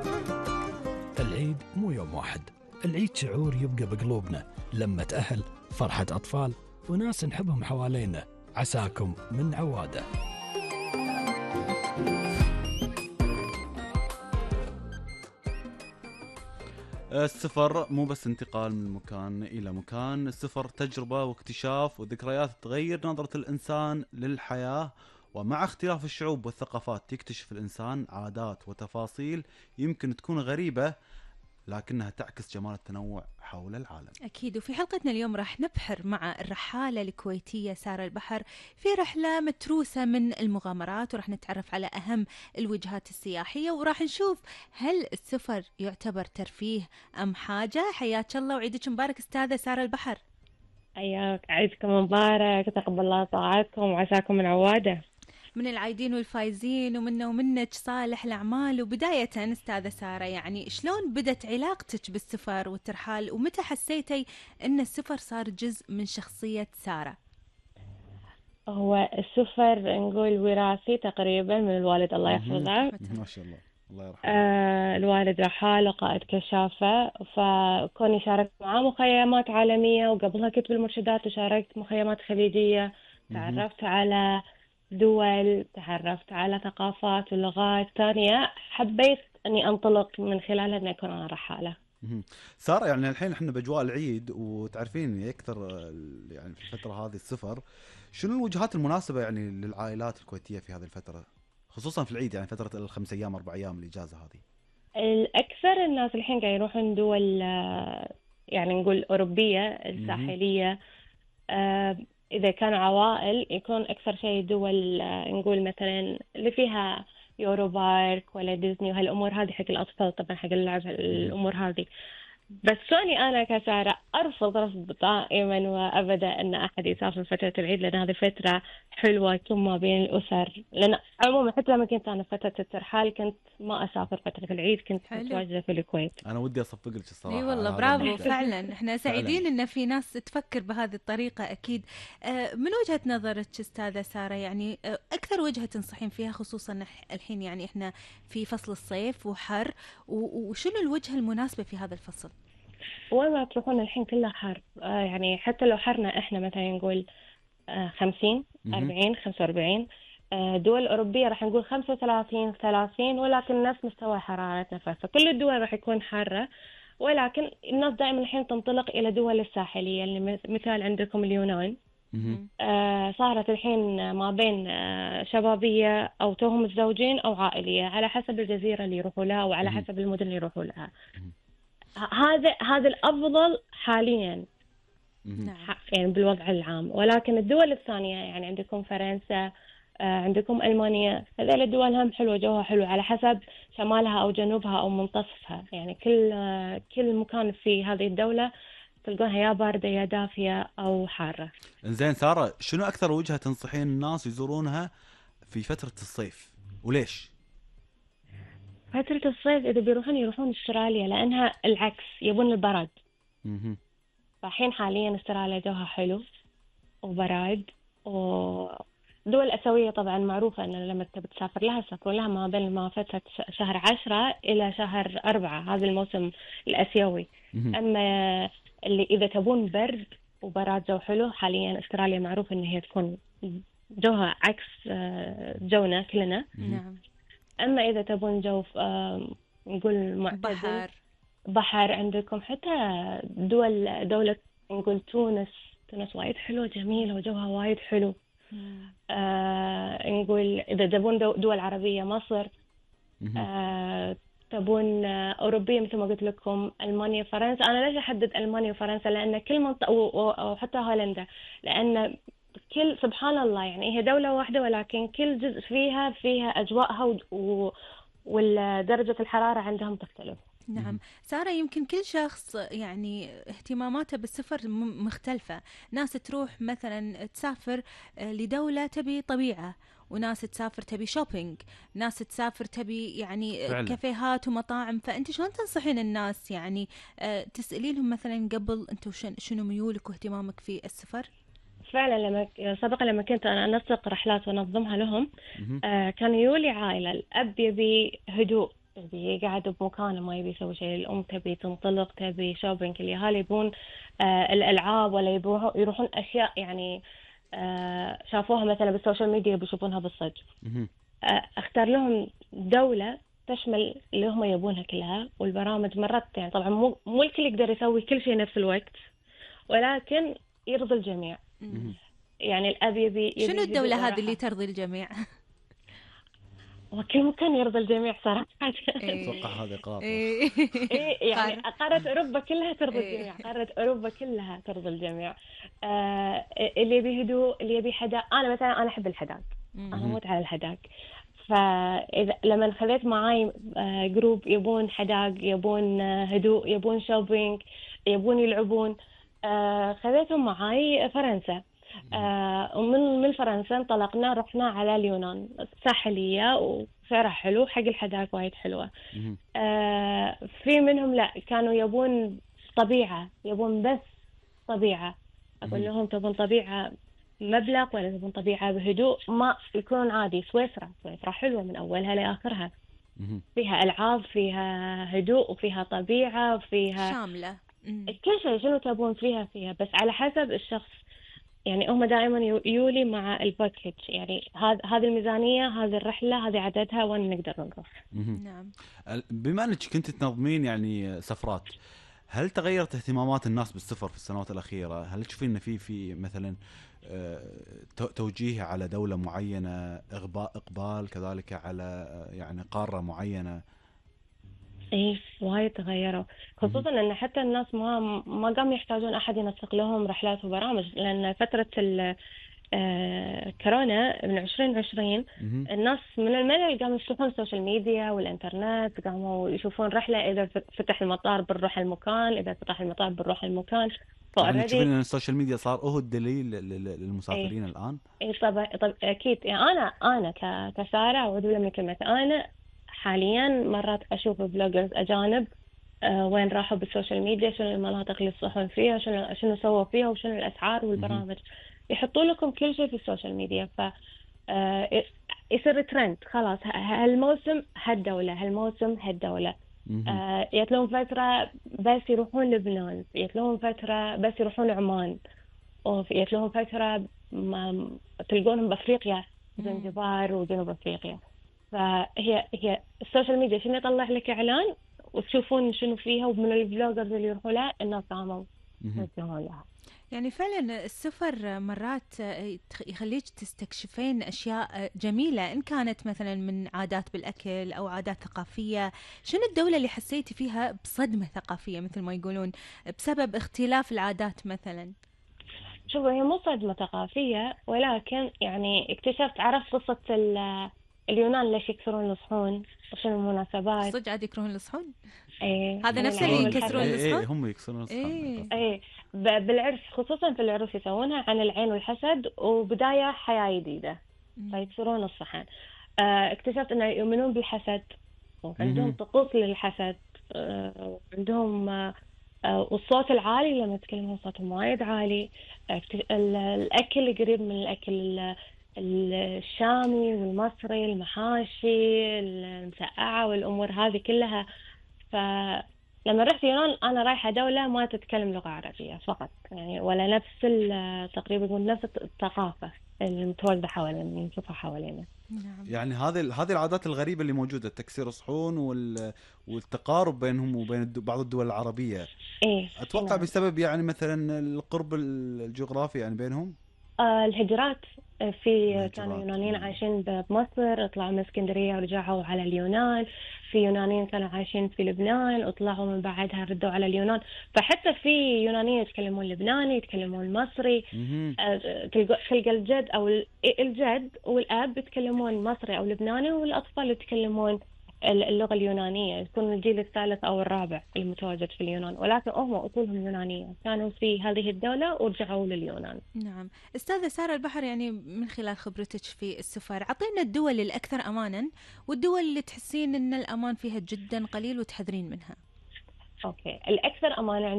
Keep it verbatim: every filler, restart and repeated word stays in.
العيد مو يوم واحد، العيد شعور يبقى بقلوبنا، لمة أهل، فرحة أطفال وناس نحبهم حوالينا. عساكم من عوادة. السفر مو بس انتقال من مكان إلى مكان، السفر تجربة واكتشاف وذكريات تغير نظرة الإنسان للحياة. ومع اختلاف الشعوب والثقافات يكتشف الإنسان عادات وتفاصيل يمكن تكون غريبة لكنها تعكس جمال التنوع حول العالم. أكيد. وفي حلقتنا اليوم راح نبحر مع الرحالة الكويتية سارة البحر في رحلة متروسة من المغامرات، وراح نتعرف على أهم الوجهات السياحية، وراح نشوف هل السفر يعتبر ترفيه أم حاجة. حياك الله وعيدك مبارك أستاذة سارة البحر. أياك، عيدكم مبارك، تقبل الله طاعتكم وعساكم من عوادة. من العايدين والفايزين ومنا ومنك صالح الأعمال. وبداية أستاذة سارة، يعني شلون بدت علاقتك بالسفر والترحال، ومتى حسيتي أن السفر صار جزء من شخصية سارة؟ هو السفر نقول وراثي تقريبا من الوالد الله يحفظه. ما شاء الله، الله يرحمه. آه الوالد رحال وقائد كشافة، فكوني شاركت معاه مخيمات عالمية، وقبلها كنت بالمرشدات وشاركت مخيمات خليجية. تعرفت على دول، تعرفت على ثقافات ولغات ثانية، حبيت أني أنطلق من خلالها أن أكون أنا رحالة. سارة، يعني الحين احنا بأجواء العيد وتعرفين أكثر يعني في الفترة هذه السفر، شنو الوجهات المناسبة يعني للعائلات الكويتية في هذه الفترة خصوصا في العيد، يعني فترة الخمس أيام أربع أيام الإجازة هذه؟ الأكثر الناس الحين قاعد يروحون دول يعني نقول أوروبية الساحلية. آه إذا كان عوائل يكون أكثر شيء دول نقول مثلا اللي فيها يورو بارك ولا ديزني وهالأمور هذه حق الأطفال، طبعا حق اللعب الأمور هذه. بس سوني أنا كسارة أرفض رفض دائما وأبدا أن أحد يسافر فترة العيد، لأن هذه فترة حلوة يكون ما بين الأسر. لأن عموما حتى لما كنت أنا فترة الترحال كنت ما أسافر فترة العيد، كنت متواجدة في الكويت. أنا ودي أصفق لك الصراحة. اي والله برافو فعلا. احنا سعيدين ان في ناس تفكر بهذه الطريقة. اكيد. من وجهة نظرك استاذة سارة، يعني اكثر وجهة تنصحين فيها خصوصا الحين يعني احنا في فصل الصيف وحر، وشنو الوجهة المناسبة في هذا الفصل؟ وين ما تروحون الحين كلها حر. آه يعني حتى لو حرنا احنا مثلا نقول آه خمسين أربعين خمسة وأربعين، آه دول أوروبية راح نقول خمسة وثلاثين ثلاثين، ولكن نفس مستوى حرارتنا. فكل الدول راح يكون حارة، ولكن الناس دائما الحين تنطلق إلى دول الساحلية، اللي مثال عندكم اليونان. آه صارت الحين ما بين آه شبابية أو توهم متزوجين أو عائلية، على حسب الجزيرة اللي يروحوا لها وعلى حسب المدن اللي يروحوا لها. هذا هذا الأفضل حاليا يعني بالوضع العام. ولكن الدول الثانية يعني عندكم فرنسا، عندكم ألمانيا، هذول الدول هم حلوة، جوها حلو على حسب شمالها أو جنوبها أو منتصفها. يعني كل كل مكان في هذه الدولة تلقونها يا باردة يا دافية أو حارة. إنزين سارة، شنو أكثر وجهة تنصحين الناس يزورونها في فترة الصيف وليش؟ فترة الصيف إذا بيروحون يروحون استراليا، لأنها العكس، يبون البرد. فالحين حاليا استراليا جوها حلو وبرد. ودول أسيوية طبعا معروفة أن لما تبي تسافر لها تسافرون لها ما بين ما فترة شهر عشرة إلى شهر أربعة، هذا الموسم الأسيوي. أما اللي إذا تبون برد وبرد جو حلو، حاليا استراليا معروفة أن هي تكون جوها عكس جونا كلنا. نعم. أما إذا تبون جو نقول معتدل بحر بحر، عندكم حتى دول دولة نقول تونس. تونس وايد حلوة جميلة وجوها وايد حلو. آه نقول إذا تبون دول عربية مصر. آه تبون أوروبية مثل ما قلت لكم ألمانيا فرنسا. أنا ليش أحدد ألمانيا وفرنسا؟ لأن كل منطقة وحتى هولندا، لأن كل سبحان الله يعني هي دولة واحدة ولكن كل جزء فيها فيها أجواءها و... والدرجة الحرارة عندهم تختلف. نعم سارة، يمكن كل شخص يعني اهتماماته بالسفر مختلفة. ناس تروح مثلا تسافر لدولة تبي طبيعة، وناس تسافر تبي شوبينج، ناس تسافر تبي يعني فعلا كافيهات ومطاعم. فأنت شلون تنصحين الناس يعني تسألي لهم مثلا قبل أنتوا شنو ميولك واهتمامك في السفر؟ فعلا لما سبق لما كنت أنا أنسق رحلات وأنظمها لهم، آه كان يولي عائلة، الأب يبي هدوء يبي يقعد بمكانه ما يبي يسوي شيء. الأم تبي تنطلق، تبي شوبينج، اليهال يبون آه الألعاب، ولا يبون يروحون أشياء يعني آه شافوها مثلا بالسوشيال ميديا بيشوفونها بالصدق. مهم. آه اختار لهم دولة تشمل اللي هم يبونها كلها. والبرامج مرات يعني طبعا مو مو الكل يقدر يسوي كل شيء نفس الوقت، ولكن يرضي الجميع. مهم. يعني الأب يبي, يبي شنو الدولة هدوء هذه اللي وراحة. ترضي الجميع؟ وكل مكان يرضي الجميع صراحة. اتوقع هذه قاره. إيه. إيه يعني قارة. قارة أوروبا كلها ترضي إيه. الجميع، قارة أوروبا كلها ترضي الجميع. آه اللي يبي هدوء، اللي يبي حداق. أنا مثلا أنا أحب الحداق، أنا مم. أموت على الحداق. فإذا لما خذيت معاي آه جروب يبون حداق، يبون آه هدوء، يبون شوبينج، يبون يلعبون، آه خذيتهم معاي فرنسا. آه ومن من فرنسا انطلقنا رحنا على اليونان، ساحلية وسعرها حلو، حق الحداق وايد حلوة. مهم. آه في منهم لا كانوا يبون طبيعة، يبون بس طبيعة. أقول مهم. لهم تبون طبيعة مبلغ ولا تبون طبيعة بهدوء؟ ما يكون عادي. سويسرا سويسرا حلوة من أولها لآخرها، مهم. فيها ألعاب، فيها هدوء، وفيها طبيعة، وفيها شاملة. مم. كل شيء. شنو تبون فيها فيها، بس على حسب الشخص. يعني هم دائما يو- يولي مع الباكج، يعني هذا هذه الميزانية، هذه الرحلة، هذه عددها، وين نقدر نروح. مهم. نعم. ال- بما انك كنت تنظمين يعني سفرات، هل تغيرت اهتمامات الناس بالسفر في السنوات الاخيره؟ هل تشوفين ان في في مثلا آه، تو- توجيه على دوله معينه، اغباء اقبال كذلك على آه، يعني قاره معينه؟ ايه وايد تغيروا، خصوصا ان حتى الناس ما ما قام يحتاجون احد ينسق لهم رحلات وبرامج، لان فترة ال- آه، كورونا من عشرين عشرين مهم. الناس من الملل قاموا يشوفون السوشيال ميديا والانترنت، قاموا يشوفون رحلة، اذا فتح المطار بنروح المكان، اذا فتح المطار بنروح المكان. يعني تشوفين فاوريدي ان السوشيال ميديا صار هو الدليل لل- للمسافرين الان؟ اي طبعا طب اكيد. يعني انا انا ك- كساره اعوذ بالله من كلمه، انا حاليا مرات اشوف بلوجرز اجانب آه وين راحوا بالسوشيال ميديا، شنو المناطق اللي يصلحون فيها، شنو شنو سووا فيها، وشنو الاسعار والبرامج. يحطوا لكم كل شيء في السوشيال ميديا. ف آه يصير ترند خلاص. ه- هالموسم هالدوله، هالموسم هالدوله. مهم. آه يطلعون فتره بس يروحون لبنان، يطلعون فتره بس يروحون عمان، ويطلعون فترة ما تلقونهم بأفريقيا، زنزبار وجنوب أفريقيا. فهي هي السوشيال ميديا شنو يطلع لك إعلان وتشوفون شنو فيها، ومن البلوجرز اللي يروحوا لها الناس قاموا مهم. يروحون لها. يعني فعلا السفر مرات يتخ- يخليك تستكشفين أشياء جميلة، إن كانت مثلا من عادات بالأكل أو عادات ثقافية. شنو الدولة اللي حسيتي فيها بصدمة ثقافية مثل ما يقولون بسبب اختلاف العادات مثلا؟ شوفوا هي مو صدمة ثقافية، ولكن يعني اكتشفت، عرفت قصة ال- اليونان ليش يكسرون الصحون وشنو المناسبات. صدق عاد يكرهون الصحون؟ ايه هذا من نفسه العين اللي يكسرون- يكسرون والحسد. إيه إيه الصحن؟ هم يكسرون الصحن. إيه. ايه ب- بالعرس، خصوصا في العروس يسوونها عن العين والحسد، وبداية حياة جديدة فيكسرون الصحن. آه، اكتشفت انه يؤمنون بالحسد، وعندهم مهم. طقوس للحسد. آه، عندهم آه، آه، والصوت العالي لما يتكلمون صوتهم وايد عالي. اكت- ال- الاكل قريب من الاكل ال- ال- الشامي والمصري، المحاشي المسقعة والامور هذه كلها. فلما رحت يونان انا رايحة دولة ما تتكلم لغة عربية فقط، يعني ولا نفس ال- تقريبا يقول نفس الثقافة المتواجدة حوالينا، نشوفها حوالينا. نعم. يعني هذه ال- هذه العادات الغريبه اللي موجوده، تكسير الصحون وال والتقارب بينهم وبين الدو- بعض الدول العربيه، ايه اتوقع نعم. بسبب يعني مثلا القرب الجغرافي يعني بينهم. آه الهجرات. آه، في الهجرات. كانوا يونانيين مم. عايشين ب- بمصر، طلعوا من اسكندرية ورجعوا على اليونان. في يونانيين كانوا عايشين في لبنان وطلعوا من بعدها ردوا على اليونان. فحتى في يونانيين يتكلمون لبناني، يتكلمون مصري. مهم. آه، تلقى تلقى الجد او ال- الجد والاب يتكلمون مصري او لبناني، والاطفال يتكلمون ال- اللغة اليونانية. يكون الجيل الثالث او الرابع المتواجد في اليونان، ولكن هم اصولهم يونانية، كانوا في هذه الدولة ورجعوا لليونان. نعم. أستاذة سارة البحر، يعني من خلال خبرتك في السفر، عطينا الدول الأكثر أمانا والدول اللي تحسين أن الأمان فيها جدا قليل وتحذرين منها. اوكي، الاكثر امانة